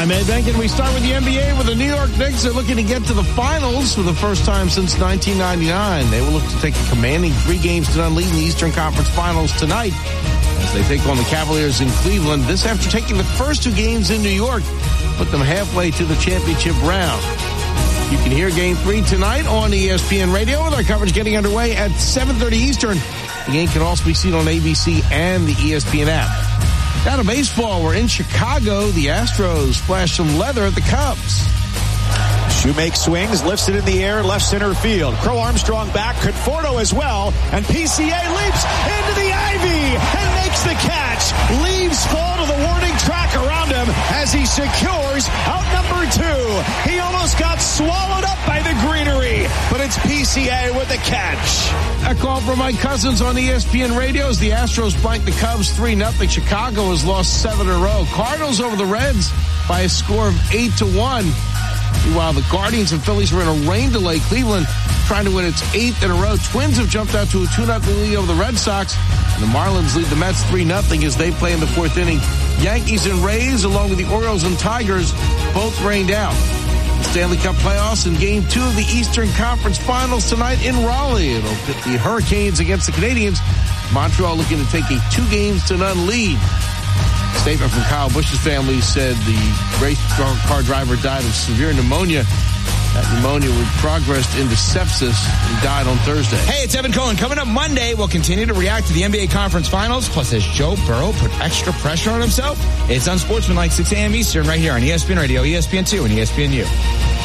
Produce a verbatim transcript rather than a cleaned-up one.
I'm Ed Benkin. We start with the N B A with the New York Knicks. They're looking to get to the finals for the first time since nineteen ninety-nine. They will look to take a commanding three games to none lead in the Eastern Conference Finals tonight as they take on the Cavaliers in Cleveland. This after taking the first two games in New York, put them halfway to the championship round. You can hear Game three tonight on E S P N Radio with our coverage getting underway at seven thirty Eastern. The game can also be seen on A B C and the E S P N app. Down to baseball, we're in Chicago. The Astros flash some leather at the Cubs. Shoemake swings, lifts it in the air, left center field. Crow Armstrong back, Conforto as well, and P C A leaps into the ivy and makes the catch. Leaves fall to the warning track around him as he secures out number two. He almost got swallowed up by the greenery, but it's P C A with the catch. A call from Mike Cousins on E S P N Radio as the Astros blank the Cubs three nothing. Chicago has lost seven in a row. Cardinals over the Reds by a score of eight to one. Meanwhile, the Guardians and Phillies were in a rain delay. Cleveland trying to win its eighth in a row. Twins have jumped out to a two nothing lead over the Red Sox. And the Marlins lead the Mets three nothing as they play in the fourth inning. Yankees and Rays, along with the Orioles and Tigers, both rained out. The Stanley Cup playoffs in Game two of the Eastern Conference Finals tonight in Raleigh. It'll pit the Hurricanes against the Canadiens. Montreal looking to take a two games to none lead. A statement from Kyle Busch's family said the race car driver died of severe pneumonia. That pneumonia would progressed into sepsis and died on Thursday. Hey, it's Evan Cohen. Coming up Monday, we'll continue to react to the N B A Conference Finals. Plus, has Joe Burrow put extra pressure on himself? It's Unsportsmanlike, six a.m. Eastern, right here on E S P N Radio, E S P N two, and E S P N U.